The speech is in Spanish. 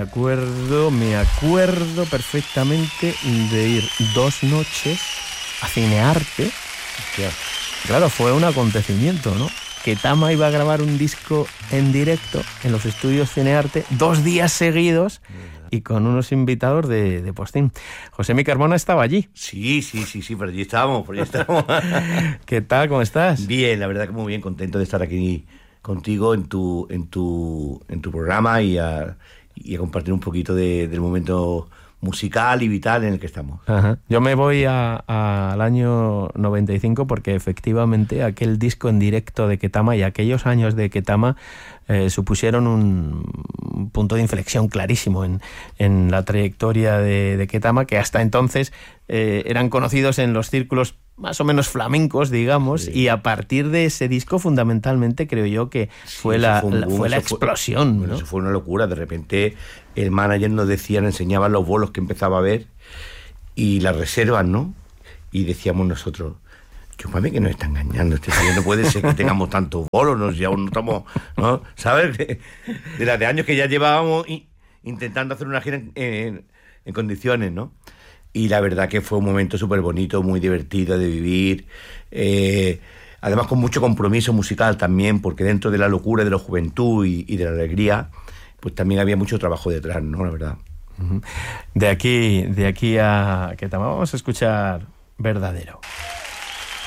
me acuerdo perfectamente de ir 2 noches a Cinearte. Hostia. Claro, fue un acontecimiento, ¿no? Que Tama iba a grabar un disco en directo en los estudios Cinearte 2 días seguidos y con unos invitados de Postín. Josemi Carmona estaba allí. Sí, por allí estábamos. ¿Qué tal? ¿Cómo estás? Bien, la verdad que muy bien, contento de estar aquí contigo en tu programa y a compartir un poquito del momento musical y vital en el que estamos. Ajá. Yo me voy al año 95 porque efectivamente aquel disco en directo de Ketama y aquellos años de Ketama supusieron un punto de inflexión clarísimo en la trayectoria de Ketama, que hasta entonces eran conocidos en los círculos más o menos flamencos, digamos, sí. Y a partir de ese disco fundamentalmente creo yo que fue la explosión, ¿no? Eso fue una locura. De repente el manager nos enseñaba los bolos que empezaba a ver y las reservas, ¿no? Y decíamos nosotros, chúpame que nos está engañando este señor, no puede ser que tengamos tantos bolos, ya aún no estamos, ¿no? ¿Sabes? De las de años que ya llevábamos intentando hacer una gira en condiciones, ¿no? Y la verdad que fue un momento súper bonito, muy divertido de vivir, además con mucho compromiso musical también, porque dentro de la locura de la juventud y de la alegría, pues también había mucho trabajo detrás, ¿no? La verdad. De aquí a Ketama vamos a escuchar Verdadero.